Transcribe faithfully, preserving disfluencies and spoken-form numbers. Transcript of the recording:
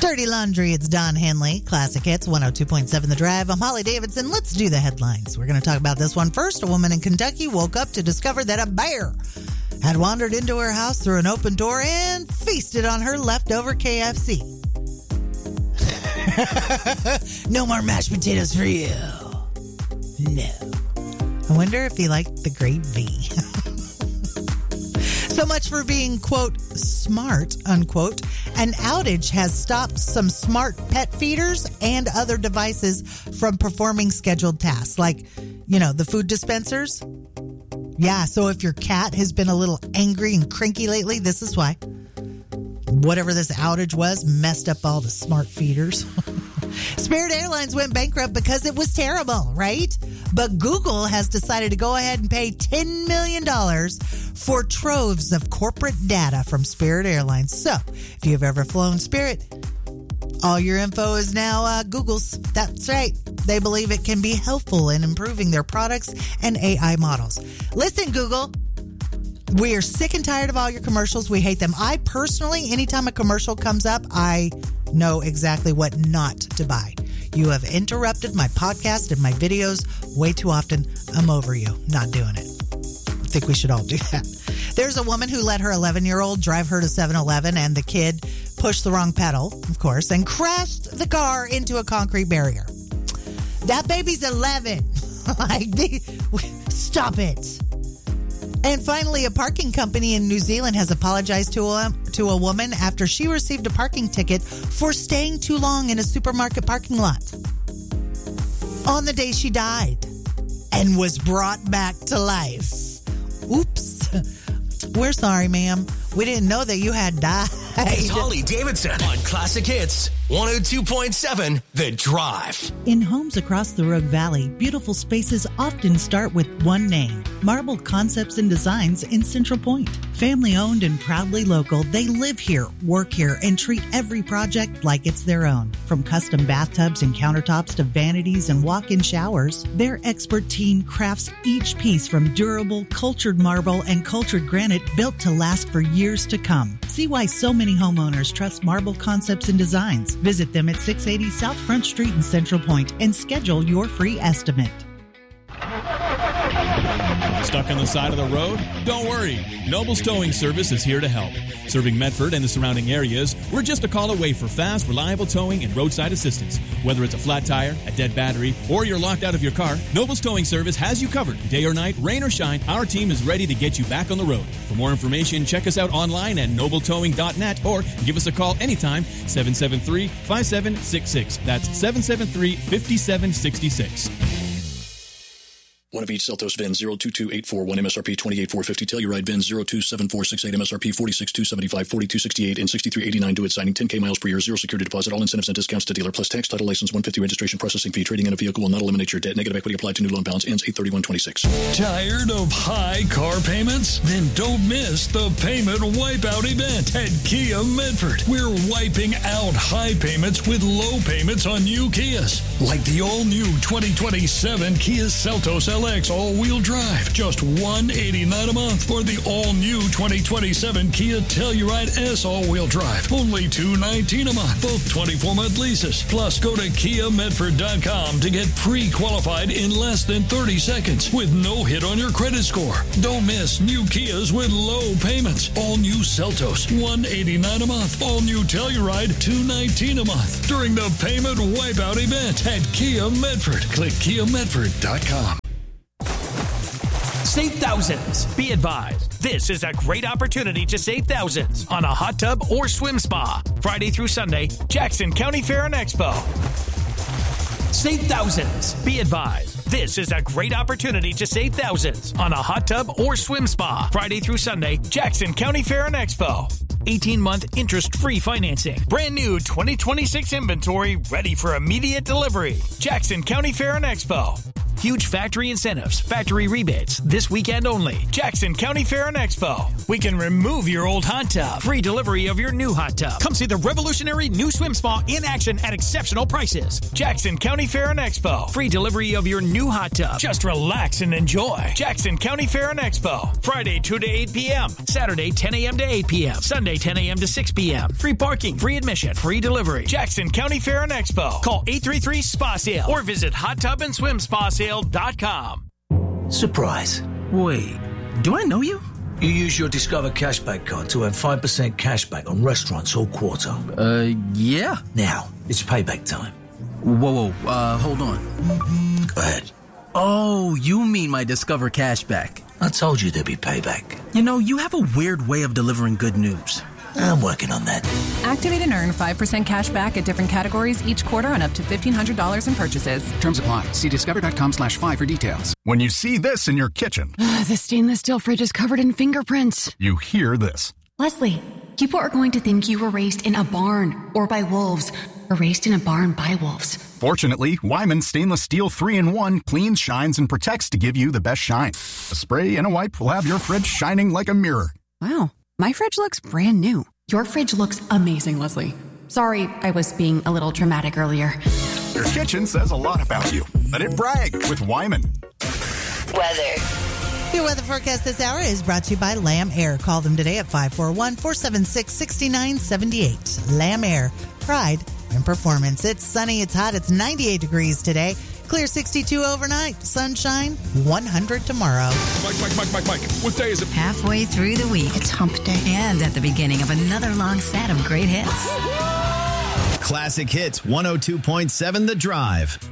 Dirty Laundry, it's Don Henley. Classic Hits, one oh two point seven The Drive. I'm Holly Davidson. Let's do the headlines. We're going to talk about this one first. A woman in Kentucky woke up to discover that a bear had wandered into her house through an open door and feasted on her leftover K F C. No more mashed potatoes for you. No. I wonder if he liked the gravy. So much for being, quote, smart, unquote. An outage has stopped some smart pet feeders and other devices from performing scheduled tasks, like, you know, the food dispensers. Yeah, so if your cat has been a little angry and cranky lately, this is why. Whatever this outage was messed up all the smart feeders. Spirit Airlines went bankrupt because it was terrible, right? But Google has decided to go ahead and pay ten million dollars for troves of corporate data from Spirit Airlines. So, if you've ever flown Spirit, all your info is now uh, Google's. That's right. They believe it can be helpful in improving their products and A I models. Listen, Google. We are sick and tired of all your commercials. We hate them. I personally, anytime a commercial comes up, I know exactly what not to buy. You have interrupted my podcast and my videos way too often. I'm over you. Not doing it. I think we should all do that. There's a woman who let her eleven-year-old drive her to seven eleven, and the kid pushed the wrong pedal, of course, and crashed the car into a concrete barrier. That baby's eleven. Like, stop it. And finally, a parking company in New Zealand has apologized to a, to a woman after she received a parking ticket for staying too long in a supermarket parking lot on the day she died and was brought back to life. Oops. We're sorry, ma'am. We didn't know that you had died. It's Holly Davidson on Classic Hits, one oh two point seven The Drive. In homes across the Rogue Valley, beautiful spaces often start with one name, Marble Concepts and Designs in Central Point. Family owned and proudly local, they live here, work here, and treat every project like it's their own. From custom bathtubs and countertops to vanities and walk-in showers, their expert team crafts each piece from durable, cultured marble and cultured granite built to last for years to come. See why so many homeowners trust Marble Concepts and Designs. Visit them at six eighty South Front Street in Central Point and schedule your free estimate. Stuck on the side of the road? Don't worry. Noble's Towing Service is here to help. Serving Medford and the surrounding areas, we're just a call away for fast, reliable towing and roadside assistance. Whether it's a flat tire, a dead battery, or you're locked out of your car, Noble's Towing Service has you covered. Day or night, rain or shine, our team is ready to get you back on the road. For more information, check us out online at noble towing dot net or give us a call anytime, seven seven three, five seven six six. That's seven seven three, five seven six six. One of each Seltos V I N zero two two eight four one M S R P twenty-eight four fifty. Telluride V I N zero two seven four six eight M S R P forty-six two seventy-five forty-two sixty-eight and sixty-three eighty-nine. Do it signing ten K miles per year. Zero security deposit. All incentives and discounts to dealer plus tax, title, license, one hundred fifty registration processing fee. Trading in a vehicle will not eliminate your debt. Negative equity applied to new loan balance. Ends eight thirty-one twenty-six. Tired of high car payments? Then don't miss the Payment Wipeout event at Kia Medford. We're wiping out high payments with low payments on new Kias. Like the all-new twenty twenty-seven Kia Seltos L X all-wheel drive, just one hundred eighty-nine dollars a month. Or the all-new twenty twenty-seven Kia Telluride S all-wheel drive, only two hundred nineteen dollars a month. Both twenty-four month leases. Plus, go to kia medford dot com to get pre-qualified in less than thirty seconds with no hit on your credit score. Don't miss new Kias with low payments. All-new Seltos, one hundred eighty-nine dollars a month. All-new Telluride, two hundred nineteen dollars a month. During the Payment Wipeout event at Kia Medford. Click kia medford dot com. Save thousands. Be advised, this is a great opportunity to save thousands on a hot tub or swim spa. Friday through Sunday, Jackson County Fair and Expo. Save thousands. Be advised, this is a great opportunity to save thousands on a hot tub or swim spa. Friday through Sunday, Jackson County Fair and Expo. eighteen month interest-free financing. Brand new twenty twenty-six inventory ready for immediate delivery. Jackson County Fair and Expo. Huge factory incentives, factory rebates, this weekend only. Jackson County Fair and Expo. We can remove your old hot tub. Free delivery of your new hot tub. Come see the revolutionary new swim spa in action at exceptional prices. Jackson County Fair and Expo. Free delivery of your new hot tub. Just relax and enjoy. Jackson County Fair and Expo. Friday two to eight p.m. Saturday ten a.m. to eight p.m. Sunday ten a.m. to six p.m. Free parking, free admission, free delivery. Jackson County Fair and Expo. Call eight three three S P A sale or visit hot tub and swim spa sale dot com. Surprise. Wait, do I know you? You use your Discover Cashback card to earn five percent cashback on restaurants all quarter. Uh, yeah. Now, it's payback time. Whoa, whoa, uh, hold on. Go ahead. Oh, you mean my Discover Cashback. I told you there'd be payback. You know, you have a weird way of delivering good news. I'm working on that. Activate and earn five percent cash back at different categories each quarter on up to fifteen hundred dollars in purchases. Terms apply. See discover.com slash five for details. When you see this in your kitchen. The stainless steel fridge is covered in fingerprints. You hear this. Leslie, people are going to think you were raised in a barn or by wolves or raised in a barn by wolves. Fortunately, Wyman Stainless Steel three in one cleans, shines, and protects to give you the best shine. A spray and a wipe will have your fridge shining like a mirror. Wow. My fridge looks brand new. Your fridge looks amazing, Leslie. Sorry, I was being a little dramatic earlier. Your kitchen says a lot about you. Let it brag with Wyman. Weather. Your weather forecast this hour is brought to you by Lamb Air. Call them today at five four one, four seven six, six nine seven eight. Lamb Air. Pride in performance. It's sunny. It's hot. It's ninety-eight degrees today. Clear sixty-two overnight. Sunshine one hundred tomorrow. Mike, Mike, Mike, Mike, Mike. What day is it? Halfway through the week. It's hump day. And at the beginning of another long set of great hits. Classic Hits one oh two point seven The Drive.